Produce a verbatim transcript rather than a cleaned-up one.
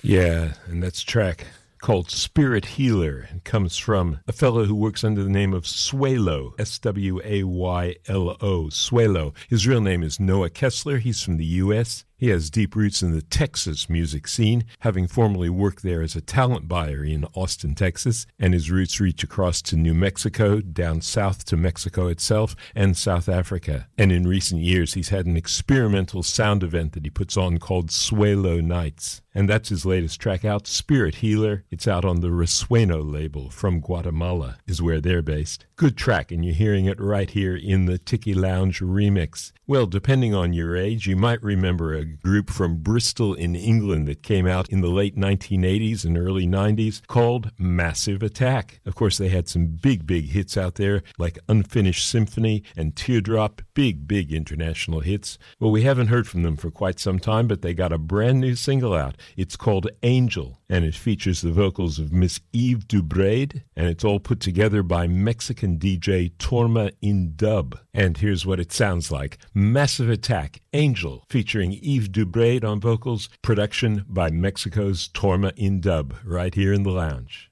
Yeah, and that's a track called Spirit Healer. It comes from a fellow who works under the name of Swaylo, S W A Y L O, Swaylo. His real name is Noah Kessler. He's from the U S He has deep roots in the Texas music scene, having formerly worked there as a talent buyer in Austin, Texas, and his roots reach across to New Mexico, down south to Mexico itself, and South Africa. And in recent years, he's had an experimental sound event that he puts on called Swaylo Nights. And that's his latest track out, Spirit Healer. It's out on the Resueno label from Guatemala, is where they're based. Good track, and you're hearing it right here in the Tiki Lounge remix. Well, depending on your age, you might remember a group from Bristol in England that came out in the late nineteen eighties and early nineties called Massive Attack. Of course, they had some big, big hits out there like Unfinished Symphony and Teardrop, big, big international hits. Well, we haven't heard from them for quite some time, but they got a brand new single out. It's called Angel, and it features the vocals of Miss Eve Dubraid, and it's all put together by Mexican D J Torma in Dub. And here's what it sounds like. Massive Attack, Angel, featuring Eve Dubraid on vocals, production by Mexico's Torma in Dub, right here in the lounge.